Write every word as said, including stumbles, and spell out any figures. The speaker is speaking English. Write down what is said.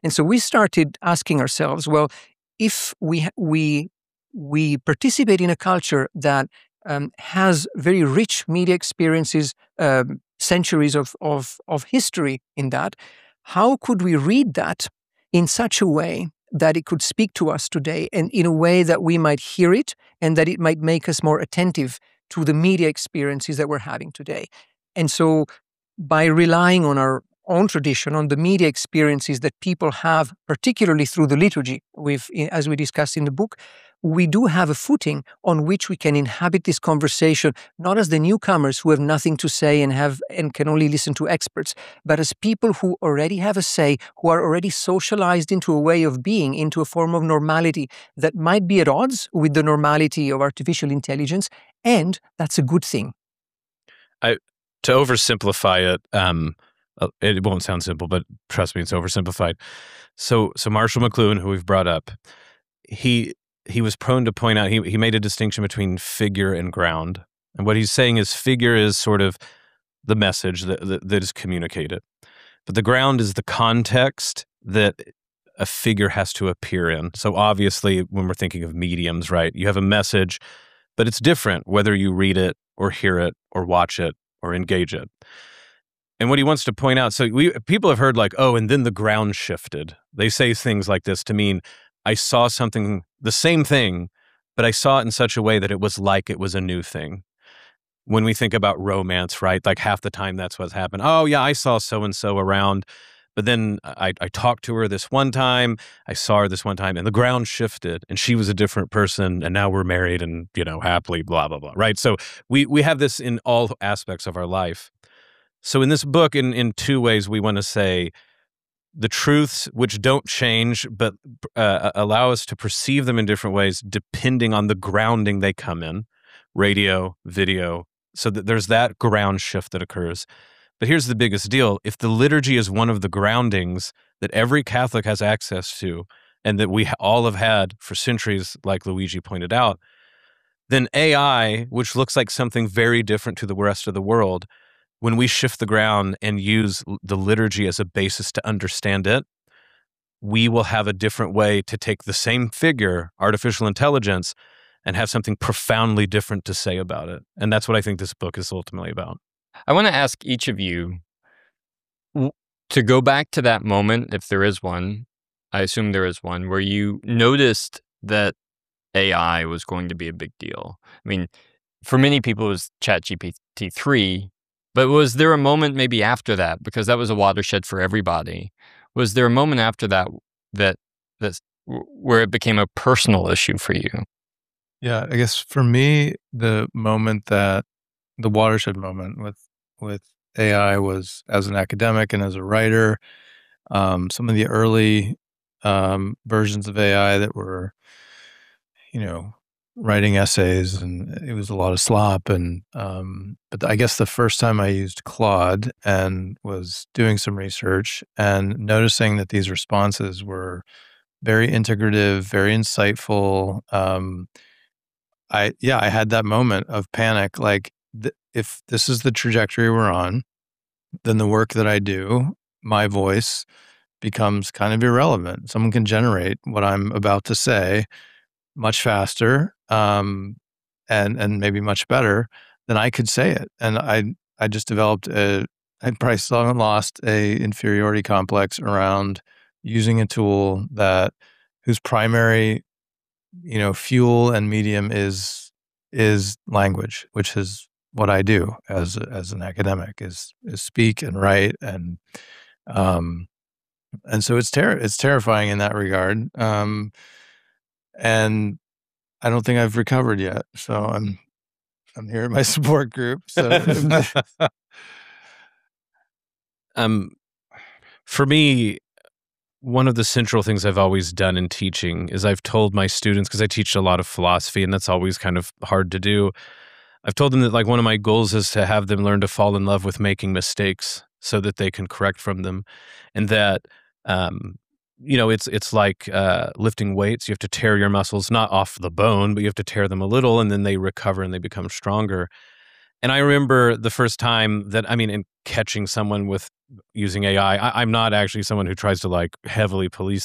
And so we started asking ourselves, well, if we we we participate in a culture that um, has very rich media experiences, um, centuries of, of of history in that, how could we read that in such a way that it could speak to us today, and in a way that we might hear it and that it might make us more attentive to the media experiences that we're having today? And so by relying on our own tradition, on the media experiences that people have, particularly through the liturgy, we've, as we discussed in the book, we do have a footing on which we can inhabit this conversation, not as the newcomers who have nothing to say and have and can only listen to experts, but as people who already have a say, who are already socialized into a way of being, into a form of normality that might be at odds with the normality of artificial intelligence, and that's a good thing. I, to oversimplify it, um, it won't sound simple, but trust me, it's oversimplified. So, so Marshall McLuhan, who we've brought up, he he was prone to point out, he he made a distinction between figure and ground. And what he's saying is figure is sort of the message that, that, that is communicated. But the ground is the context that a figure has to appear in. So obviously, when we're thinking of mediums, right, you have a message, but it's different whether you read it or hear it or watch it or engage it. And what he wants to point out, so we people have heard like, oh, and then the ground shifted. They say things like this to mean, I saw something, the same thing, but I saw it in such a way that it was like it was a new thing. When we think about romance, right, like half the time that's what's happened. Oh, yeah, I saw so-and-so around, but then I, I talked to her this one time, I saw her this one time, and the ground shifted, and she was a different person, and now we're married and, you know, happily, blah, blah, blah, right? So we we have this in all aspects of our life. So in this book, in, in two ways, we want to say the truths which don't change, but uh, allow us to perceive them in different ways depending on the grounding they come in, radio, video, so that there's that ground shift that occurs. But here's the biggest deal. If the liturgy is one of the groundings that every Catholic has access to, and that we all have had for centuries, like Luigi pointed out, then A I, which looks like something very different to the rest of the world, when we shift the ground and use the liturgy as a basis to understand it, we will have a different way to take the same figure, artificial intelligence, and have something profoundly different to say about it. And that's what I think this book is ultimately about. I want to ask each of you to go back to that moment, if there is one, I assume there is one, where you noticed that A I was going to be a big deal. I mean, for many people, it was ChatGPT three. But was there a moment maybe after that, because that was a watershed for everybody? Was there a moment after that that that where it became a personal issue for you? Yeah, I guess for me, the moment that the watershed moment with with A I was as an academic and as a writer. Um, some of the early um, versions of A I that were, you know, writing essays, and it was a lot of slop. And um, but I guess the first time I used Claude and was doing some research and noticing that these responses were very integrative, very insightful. Um, I yeah, I had that moment of panic. Like, th- if this is the trajectory we're on, then the work that I do, my voice, becomes kind of irrelevant. Someone can generate what I'm about to say much faster, um, and and maybe much better than I could say it. And I I just developed a I probably still haven't lost a inferiority complex around using a tool that whose primary, you know, fuel and medium is is language, which is what I do as as an academic, is is speak and write, and um and so it's ter- it's terrifying in that regard. Um, and I don't think I've recovered yet. So I'm I'm here at my support group. So um, for me, one of the central things I've always done in teaching is I've told my students, because I teach a lot of philosophy, and that's always kind of hard to do. I've told them that, like, one of my goals is to have them learn to fall in love with making mistakes so that they can correct from them. And that, um, you know, it's it's like uh, lifting weights. You have to tear your muscles, not off the bone, but you have to tear them a little, and then they recover and they become stronger. And I remember the first time that, I mean, in catching someone with using A I. I, I'm not actually someone who tries to like heavily police